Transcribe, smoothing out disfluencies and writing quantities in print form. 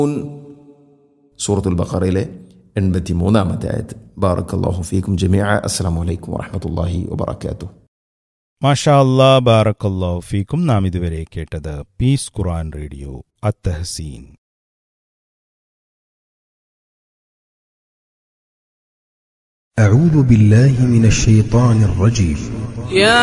സൂറത്തുൽ ബഖറയിലെ 83-ാമത്തെ ആയത്ത്. ബാറക്കല്ലാഹു ഫീക്കും ജമീഅ. അസ്സലാമു അലൈക്കും വറഹ്മത്തുള്ളാഹി വബറകാതുഹു. മാഷാ അല്ലാ, ബാറക്കല്ലാഹു ഫീക്കും. നാം ഇതുവരെ കേട്ടത് പീസ് ഖുർആൻ റേഡിയോ അത്തഹസീൻ. أعوذ بالله من الشيطان الرجيم.